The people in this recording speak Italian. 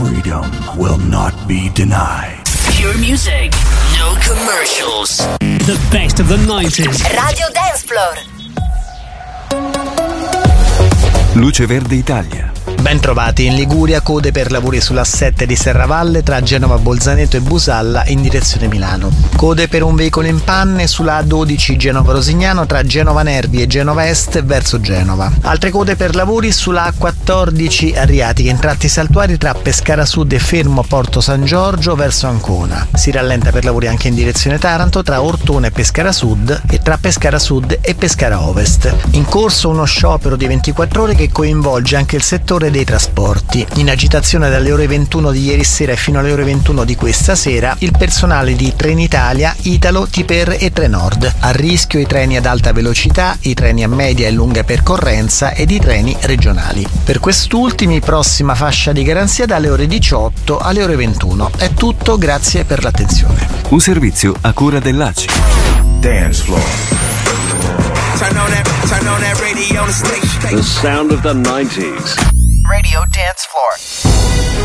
freedom will not be denied. Pure music, no commercials. The best of the 90s. Radio Dance Floor. Luce Verde Italia. Ben trovati in Liguria, code per lavori sulla A7 di Serravalle tra Genova Bolzaneto e Busalla in direzione Milano. Code per un veicolo in panne sulla A12 Genova Rosignano tra Genova Nervi e Genova Est verso Genova. Altre code per lavori sulla A14 Ariatica in tratti saltuari tra Pescara Sud e Fermo Porto San Giorgio verso Ancona. Si rallenta per lavori anche in direzione Taranto tra Ortona e Pescara Sud e tra Pescara Sud e Pescara Ovest. In corso uno sciopero di 24 ore che coinvolge anche il settore dei trasporti. In agitazione dalle ore 21 di ieri sera e fino alle ore 21 di questa sera il personale di Trenitalia, Italo, Tiper e Trenord. A rischio i treni ad alta velocità, i treni a media e lunga percorrenza ed i treni regionali. Per quest'ultimi prossima fascia di garanzia dalle ore 18 alle ore 21. È tutto, grazie per l'attenzione. Un servizio a cura dell'ACI. Dance Floor. Turn on that radio on the station. The sound of the 90s. Radio Dance Floor.